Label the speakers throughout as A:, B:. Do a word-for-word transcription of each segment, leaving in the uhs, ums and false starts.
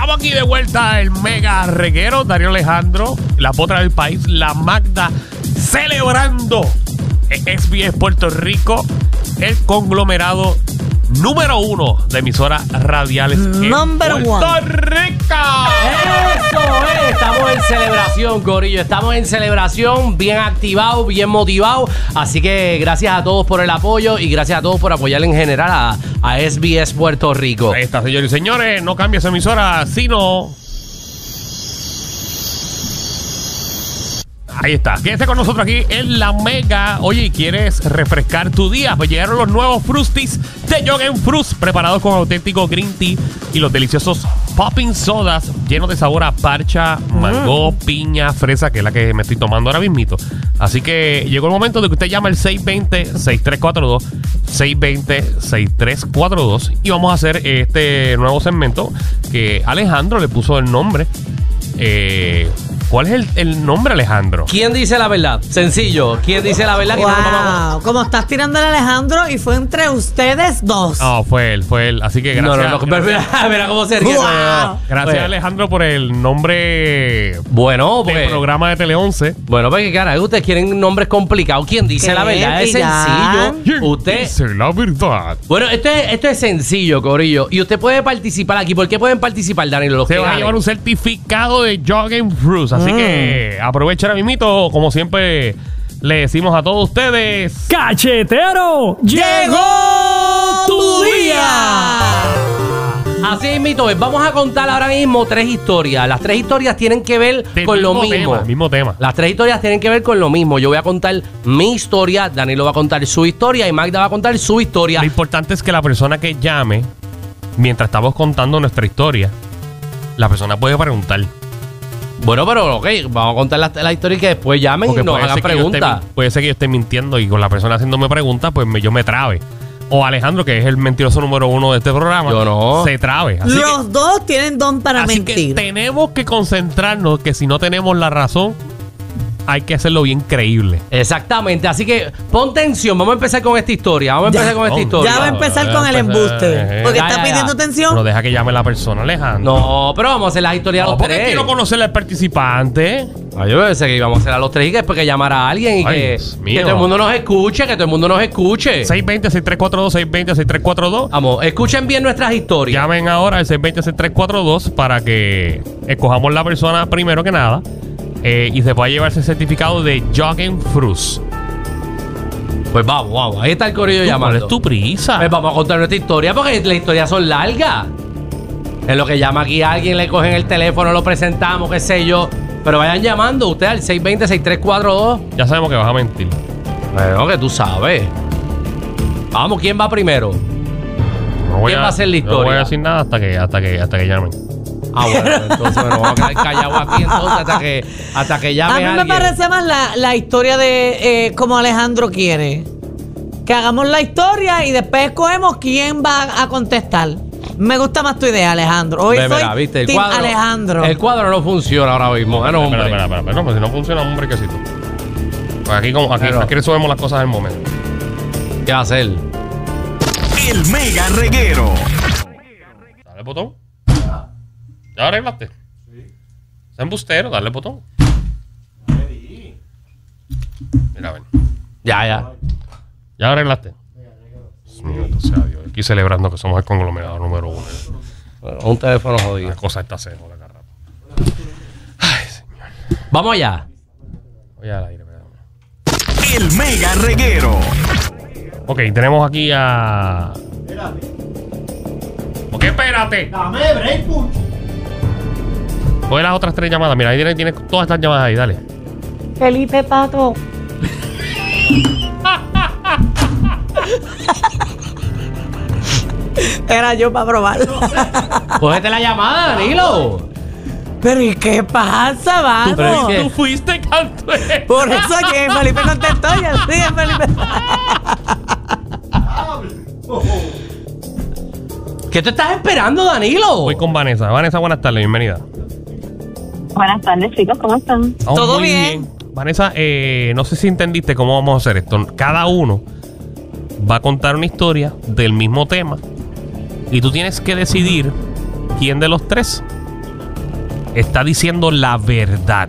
A: Estamos aquí de vuelta, el mega reguero, Darío Alejandro, la potra del país, la Magda, celebrando S B S Puerto Rico, el conglomerado número uno de emisoras radiales
B: Number
A: en Puerto
B: one.
A: Rico.
C: Eso es, estamos en celebración, corillo. Estamos en celebración, bien activados, bien motivados. Así que gracias a todos por el apoyo y gracias a todos por apoyar en general a, a S B S Puerto Rico.
A: Ahí está, señores y señores, no cambie esa emisora, sino... Ahí está, quédese con nosotros aquí en la Mega. Oye, ¿y quieres refrescar tu día? Pues llegaron los nuevos Frusties de Yogen Frust, preparados con auténtico green tea y los deliciosos popping sodas llenos de sabor a parcha, mango, piña, fresa, que es la que me estoy tomando ahora mismito. Así que llegó el momento de que usted llame al seis dos cero, seis tres cuatro dos, seis dos cero, seis tres cuatro dos y vamos a hacer este nuevo segmento que Alejandro le puso el nombre. Eh... ¿Cuál es el, el nombre, Alejandro?
C: ¿Quién dice la verdad? Sencillo. ¿Quién dice la verdad? Que no nos vamos a...
B: Wow, como estás tirando a Alejandro y fue entre ustedes dos.
A: No, fue él, fue él. Así que gracias.
C: No, no, no. Mira, mira cómo se ríe.
B: Wow.
A: Gracias,
C: Pues,
A: Alejandro, por el nombre
C: Bueno,
A: del
C: pues.
A: programa de Tele once.
C: Bueno, porque cara, ustedes quieren nombres complicados. ¿Quién dice
B: ¿Qué?
C: la verdad? Es
B: Ya.
C: sencillo. Usted.
A: Dice la verdad.
C: Bueno, esto es, esto es sencillo, corillo. Y usted puede participar aquí. ¿Por qué pueden participar, Danilo? Los
A: Se
C: que
A: va a
C: ganen.
A: llevar un certificado de Jogging Fruits. Así
B: Mm.
A: que aprovecha ahora mismito. Como siempre le decimos a todos ustedes.
D: ¡Cachetero!
B: ¡Llegó tu día!
C: Así mismo es. Vamos a contar ahora mismo tres historias. Las tres historias tienen que ver
A: Del
C: con lo
A: mismo
C: mismo.
A: tema, mismo tema.
C: Las tres historias tienen que ver con lo mismo. Yo voy a contar mi historia, Danilo va a contar su historia y Magda va a contar su historia.
A: Lo importante es que la persona que llame, mientras estamos contando nuestra historia, la persona puede preguntar.
C: Bueno, pero ok, vamos a contar la, la historia y que después llamen
A: Porque
C: y nos
A: puede
C: hagan
A: ser que yo esté
C: preguntas.
A: min- puede ser que yo esté mintiendo y con la persona haciéndome preguntas, pues me- yo me trabe. O Alejandro, que es el mentiroso número uno de este programa,
C: Yo no.
A: se trabe. Así
B: Los
A: que,
B: dos tienen don para
A: así que
B: mentir.
A: tenemos que concentrarnos que si no tenemos la razón, hay que hacerlo bien creíble.
C: Exactamente, así que pon tensión. Vamos a empezar con esta historia. Vamos a
B: Ya.
C: empezar con esta
A: No,
C: historia.
B: Ya va a empezar
A: Ya
B: con el
A: empezar,
B: embuste.
A: eh.
B: Porque
C: Ya,
B: está
C: ya, ya.
B: pidiendo atención.
A: Pero deja que llame la persona, Alejandro.
C: No, pero vamos a hacer las historias a
A: No,
C: los
A: porque
C: tres.
A: quiero conocer al participante.
C: Ay, yo pensé que íbamos a hacer a los tres y que después que llamara a alguien y
A: Ay,
C: que,
A: Dios mío.
C: que todo el mundo nos escuche, que todo el mundo nos escuche.
A: seis dos cero, seis tres cuatro dos, seis dos cero, seis tres cuatro dos.
C: Vamos, escuchen bien nuestras historias.
A: Llamen ahora al seis dos cero, seis tres cuatro dos para que escojamos la persona primero que nada eh, y se pueda llevarse el certificado de Jogging Fruits.
C: Pues vamos, vamos. Ahí está el corillo
A: ¿Cuál
C: llamando.
A: es tu prisa?
C: Pues vamos a contar nuestra historia porque las historias son largas. En lo que llama aquí a alguien, le cogen el teléfono, lo presentamos, qué sé yo. Pero vayan llamando ustedes al seis dos cero, seis tres cuatro dos.
A: Ya sabemos que vas a mentir.
C: Bueno, que tú sabes. Vamos, ¿quién va primero?
A: No voy
C: ¿Quién va a hacer la
A: No voy
C: historia?
A: a decir nada hasta que, hasta que, hasta que llamen.
C: Ah, bueno, entonces nos vamos a quedar callados aquí entonces hasta que, hasta que
B: A
C: llame
B: mí me
C: alguien.
B: parece más la, la historia de eh, como Alejandro quiere. Que hagamos la historia y después escogemos quién va a contestar. Me gusta más tu idea, Alejandro. Hoy
C: Ve,
B: soy
C: mira, ¿viste? El
B: Team
C: cuadro,
B: Alejandro.
C: El cuadro no funciona ahora mismo. Bueno,
A: Espera,
C: hombre.
A: espera, espera, espera. No, pues si no funciona, un brequecito. Pues aquí, como, aquí,
C: Pero-
A: aquí resolvemos las cosas del momento.
C: ¿Qué va a hacer?
E: El Mega Reguero.
A: Dale el botón. ¿Ya arreglaste? Sí. Es embustero, dale el botón. Mira, ven.
C: Ya, ya.
A: ¿Ya arreglaste? Dios mío, bendito sea Dios. Aquí celebrando que somos el conglomerado número uno.
C: Bueno, un teléfono jodido.
A: La cosa está cero, la carrera. Ay, señor.
C: Vamos allá.
A: Voy al aire, perdón.
E: El Mega Reguero.
A: Ok, tenemos aquí a... Ok, espérate.
D: Dame break, punch.
A: Coge las otras tres llamadas. Mira, ahí tienes, tienes todas estas llamadas ahí, dale.
B: Felipe Pato. Era yo para probarlo.
C: Cógete la llamada, Danilo.
B: Pero ¿y qué pasa, vamos?
C: Pero es que-
A: Tú fuiste canto.
B: Por eso que Felipe contestó y así es Felipe.
C: ¿Qué te estás esperando, Danilo?
A: Voy con Vanessa. Vanessa, buenas tardes, bienvenida.
F: Buenas tardes, chicos, ¿cómo están?
A: Estamos
B: Todo
A: muy
B: bien.
A: Vanessa, eh, no sé si entendiste cómo vamos a hacer esto. Cada uno va a contar una historia del mismo tema y tú tienes que decidir quién de los tres está diciendo la verdad.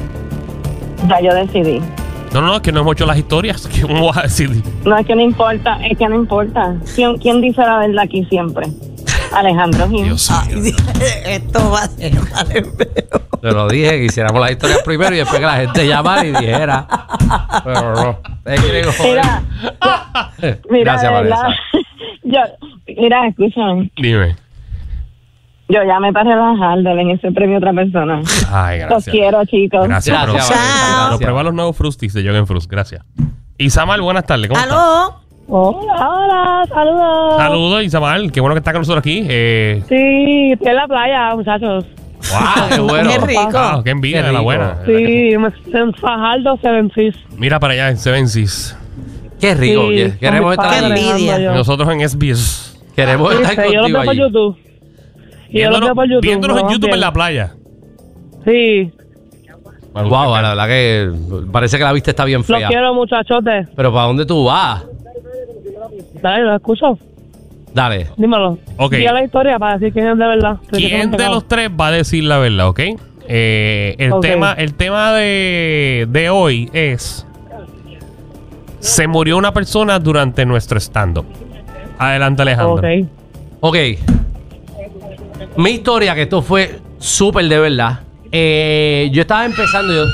F: Ya yo decidí.
A: No, no, no, es que no hemos hecho las historias. ¿Cómo vas a decir?
F: No, es que no importa, es que no importa. ¿Quién, quién dice la verdad aquí siempre? Alejandro Gil.
A: Dios mío.
B: Esto va a ser mal feo.
C: Te lo dije, que hiciéramos las historias primero y después que la gente llamara y dijera. Pero no. Es que digo, joder.
F: Mira, mira,
C: Gracias,
F: de verdad.
C: Vanessa.
F: Yo, mira, escúchame.
A: Dime.
F: Yo llamé para relajarle en ese premio a otra persona.
A: Ay,
F: Los
A: gracias.
F: quiero, chicos.
A: Gracias,
C: Gracias,
A: pero-
C: Vanessa,
A: Pero
C: gracias.
A: prueba los nuevos Frustis de Yoga en Frust. Gracias. Isamar, buenas tardes. ¿Cómo estás?
B: ¿Aló?
F: Hola, hola, saludos.
A: Saludos, Isamar. Qué bueno que estás con nosotros aquí. Eh,
F: Sí, estoy en la playa, muchachos.
C: ¡Wow! ¡Qué bueno!
B: Qué rico.
A: ah, qué envidia
C: Qué
A: de la
C: rico.
A: buena.
F: Sí, en Fajardo se vencí.
A: Mira para allá en Seven Seas.
C: ¡Qué rico!
F: Sí,
C: que- Queremos
F: con mis
C: estar
B: Qué
F: padres,
B: envidia.
F: ando yo.
A: Nosotros en S B S.
C: Queremos estar
F: Sí, yo los
C: contigo
F: veo por
C: allí.
F: YouTube. Y yo los veo por YouTube.
A: Viéndonos en
F: me va
A: YouTube en
F: bien.
A: la playa.
F: Sí,
C: Wow, la verdad que parece que la vista está bien
F: los
C: fea.
F: quiero, muchachotes.
C: Pero ¿para dónde tú vas?
F: Dale, lo escucho.
C: Dale.
F: Dímelo.
A: Ok.
F: Diga la historia para decir quién es de verdad. Estoy
A: ¿Quién
F: quedando
A: de
F: pegado.
A: los tres va a decir la verdad, ok? Eh, el,
F: Ok.
A: tema, el tema de, de hoy es: se murió una persona durante nuestro stand-up. Adelante, Alejandro.
F: Ok.
C: Ok. Mi historia, que esto fue súper de verdad. Eh, yo estaba empezando. Yo,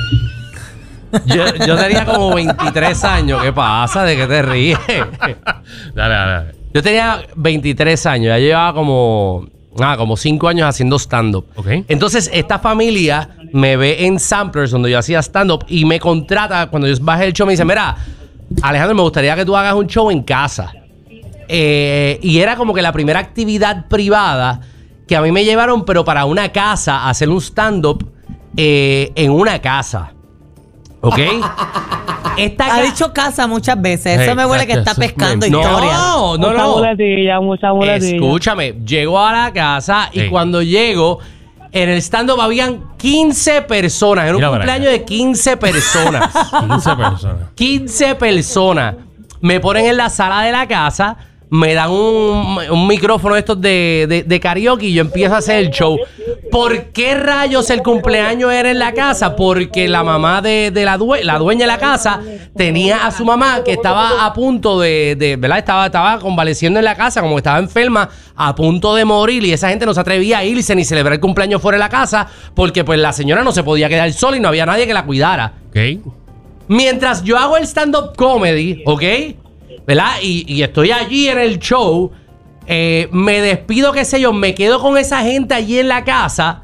C: yo, yo tenía como veintitrés años. ¿Qué pasa? ¿De qué te ríes?
A: Dale, dale, dale.
C: Yo tenía veintitrés años. Ya llevaba como, ah, como cinco años haciendo stand-up.
A: Ok.
C: Entonces, esta familia me ve en Samplers, donde yo hacía stand-up, y me contrata. Cuando yo bajé el show, me dice: mira, Alejandro, me gustaría que tú hagas un show en casa. Eh, y era como que la primera actividad privada que a mí me llevaron, pero para una casa, a hacer un stand-up eh, en una casa. ¿Ok? Esta
B: Ha
C: ca-
B: dicho casa muchas veces. Eso
A: Hey,
B: me huele que está
A: eso es
B: pescando
A: mentira.
B: historia.
C: No, no,
F: Mucha
C: no.
F: muletilla, mucha muletilla.
C: Escúchame, llego a la casa y
A: Sí.
C: cuando llego, en el stand-up habían quince personas. Era un
A: Mira para
C: cumpleaños
A: allá.
C: de quince personas.
A: quince personas.
C: quince personas. Me ponen en la sala de la casa, me dan un, un micrófono de estos de, de, de karaoke y yo empiezo a hacer el show. ¿Por qué rayos el cumpleaños era en la casa? Porque la mamá de, de la, due- la dueña de la casa tenía a su mamá que estaba a punto de, de ¿verdad? Estaba, estaba convaleciendo en la casa, como que estaba enferma, a punto de morir, y esa gente no se atrevía a irse ni celebrar el cumpleaños fuera de la casa porque pues la señora no se podía quedar sola y no había nadie que la cuidara.
A: Ok.
C: Mientras yo hago el stand-up comedy, ¿ok? ¿Verdad? Y, y estoy allí en el show, eh, me despido, qué sé yo, me quedo con esa gente allí en la casa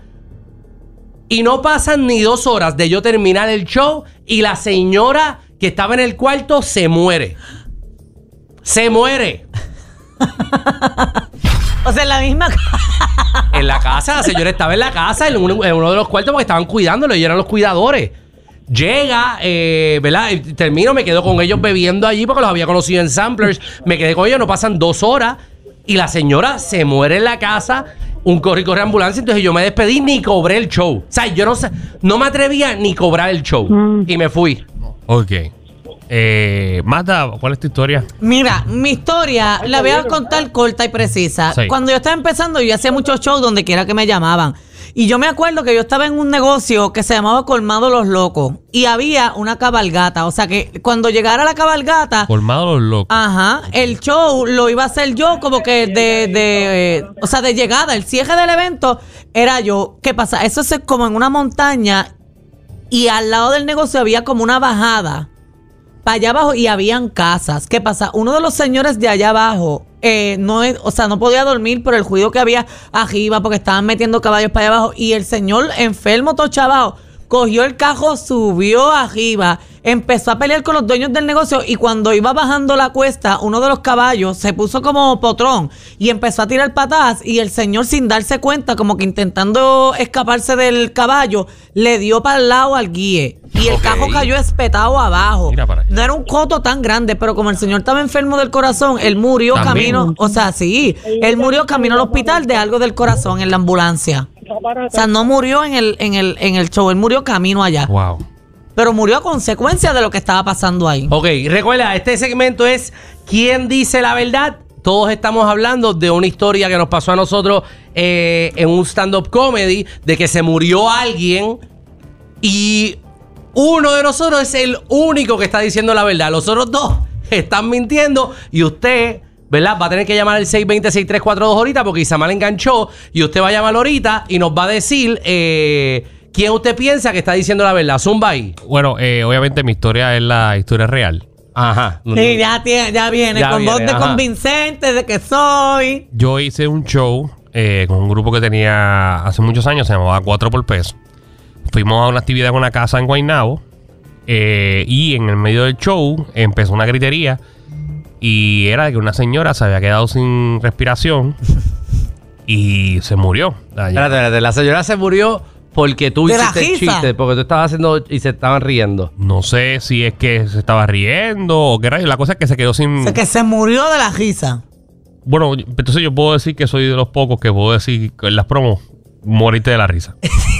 C: y no pasan ni dos horas de yo terminar el show y la señora que estaba en el cuarto se muere. Se muere.
B: O sea, en la misma casa.
C: En la casa, la señora estaba en la casa, en uno, en uno de los cuartos porque estaban cuidándolo y eran los cuidadores. Llega, eh, ¿verdad? Y termino, me quedo con ellos bebiendo allí porque los había conocido en Samplers. Me quedé con ellos, no pasan dos horas y la señora se muere en la casa. Un corre y corre ambulancia, entonces yo me despedí ni cobré el show. O sea, yo no sé, no me atrevía ni cobrar el show. Y me fui.
A: Ok. Eh, Magda, ¿cuál es tu historia?
B: Mira, mi historia la voy a contar corta y precisa.
A: Sí.
B: Cuando yo estaba empezando, yo hacía muchos shows donde quiera que me llamaban. Y yo me acuerdo que yo estaba en un negocio que se llamaba Colmado Los Locos. Y había una cabalgata. O sea que cuando llegara la cabalgata,
A: Colmado los locos.
B: ajá, el show lo iba a hacer yo como que de, de, eh, o sea, de llegada. El cierre del evento era yo. ¿Qué pasa? Eso es como en una montaña y al lado del negocio había como una bajada para allá abajo y habían casas. ¿Qué pasa? Uno de los señores de allá abajo, eh, no es, o sea, no podía dormir por el ruido que había arriba porque estaban metiendo caballos para allá abajo y el señor enfermo tochabajo cogió el cajo, subió arriba, empezó a pelear con los dueños del negocio y cuando iba bajando la cuesta, uno de los caballos se puso como potrón y empezó a tirar patadas y el señor sin darse cuenta, como que intentando escaparse del caballo, le dio para el lado al guíe. Y el
C: Ok.
B: cajo cayó espetado abajo.
A: Mira para allá.
B: No era un coto tan grande, pero como el señor estaba enfermo del corazón, él murió
A: También.
B: camino, o sea, sí, él murió camino al hospital de algo del corazón en la ambulancia. O sea, no murió en el, en el, en el show, él murió camino allá.
A: Wow.
B: Pero murió a consecuencia de lo que estaba pasando ahí.
C: Ok, recuerda, este segmento es ¿quién dice la verdad? todos estamos hablando de una historia que nos pasó a nosotros eh, en un stand-up comedy, de que se murió alguien y uno de nosotros es el único que está diciendo la verdad. Los otros dos están mintiendo y usted, ¿verdad? Va a tener que llamar al seis dos cero, seis tres cuatro dos ahorita porque Isamar enganchó y usted va a llamar ahorita y nos va a decir eh, quién usted piensa que está diciendo la verdad. Zumba ahí.
A: Bueno, eh, obviamente mi historia es la historia real.
C: Ajá.
B: Sí, ya, tiene, ya viene
C: Ya
B: con
C: viene,
B: voz de
C: ajá.
B: convincente de que soy.
A: Yo hice un show eh, con un grupo que tenía hace muchos años, se llamaba Cuatro por Peso. Fuimos a una actividad en una casa en Guaynabo eh, y en el medio del show empezó una gritería y era de que una señora se había quedado sin respiración y se murió.
C: Espérate, espérate, la señora se murió porque tú
B: ¿De la
C: hiciste el
B: risa?
C: chiste, porque tú estabas haciendo y se estaban riendo.
A: No sé si es que se estaba riendo o qué rayos. La cosa es que se quedó sin...
B: O sea, que se murió de la risa.
A: Bueno, entonces yo puedo decir que soy de los pocos que puedo decir que en las promos morirte de la risa.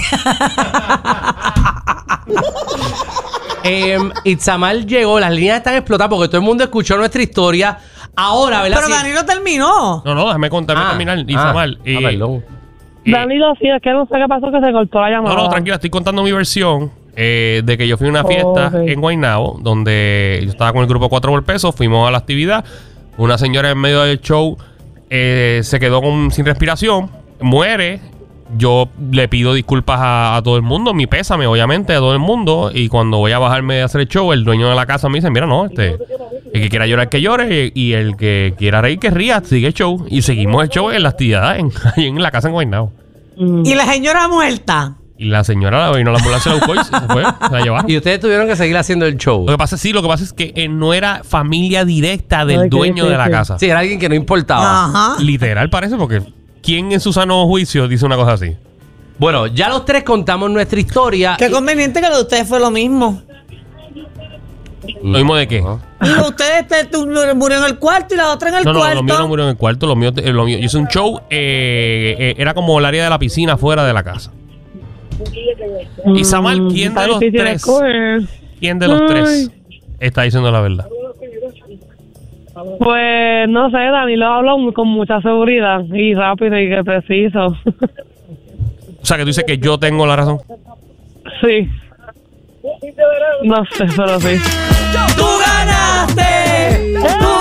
C: eh, Itzamar llegó, las líneas están explotadas porque todo el mundo escuchó nuestra historia. Ahora, ¿verdad?
B: Pero
C: Sí.
B: Danilo terminó.
A: No, no, déjame contarme
C: Ah,
A: terminar.
C: ah,
A: Isamar.
C: ah,
A: eh,
C: perdón.
A: eh,
F: Danilo, sí, es que no sé qué pasó que se cortó la llamada.
A: No, no, tranquila, estoy contando mi versión eh, de que yo fui a una fiesta
F: Ok.
A: en Guaynabo, donde yo estaba con el grupo Cuatro por Peso, fuimos a la actividad, una señora en medio del show eh, se quedó con- sin respiración, muere, yo le pido disculpas a, a todo el mundo, mi pésame obviamente a todo el mundo, y cuando voy a bajarme de hacer el show, el dueño de la casa me dice, mira, no, este, el que quiera llorar que llore, y, y el que quiera reír que ría, sigue el show, y seguimos el show en la actividad, en, ahí en la casa en Guaynabo.
B: Y la señora muerta.
A: Y la señora vino a la ambulancia de la buscó y se fue, se la llevaron.
C: Y ustedes tuvieron que seguir haciendo el show.
A: Lo que pasa es sí, lo que pasa es que eh, no era familia directa del
F: Ay, qué
A: dueño de la
F: difícil.
A: casa.
C: Sí, era alguien que no importaba.
B: Ajá.
A: Literal parece, porque ¿quién en su sano juicio dice una cosa así?
C: Bueno, ya los tres contamos nuestra historia.
B: Qué
C: y-
B: conveniente que lo de ustedes fue lo mismo.
A: ¿Lo mismo de qué?
C: Ajá.
B: Y lo de ustedes te, tú, murió en el cuarto y la otra en el
A: No, no,
B: cuarto.
A: lo mío no murió en el cuarto, lo mío, eh, lo mío. Yo hice un show, eh, eh, era como el área de la piscina fuera de la casa. Y Samuel, ¿quién de los tres? ¿Quién de los
F: Ay.
A: tres está diciendo la verdad?
F: Pues no sé, Danilo habló mu- con mucha seguridad y rápido y que preciso.
A: O sea, que tú dices que yo tengo la razón.
F: Sí. No sé, pero sí.
B: ¡Tú ganaste! ¡Tú